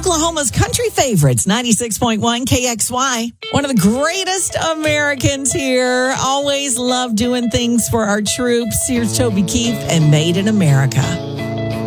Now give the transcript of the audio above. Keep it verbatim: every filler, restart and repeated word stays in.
Oklahoma's country favorites, ninety-six point one K X Y. One of the greatest Americans here. Always love doing things for our troops. Here's Toby Keith and Made in America.